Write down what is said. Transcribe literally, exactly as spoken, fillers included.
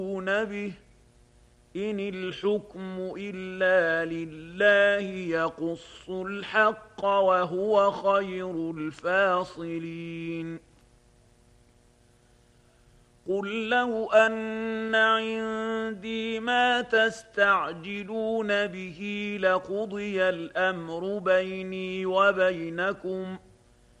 به إن الحكم إلا لله يقص الحق وهو خير الفاصلين قل لو أن عندي ما تستعجلون به لقضي الأمر بيني وبينكم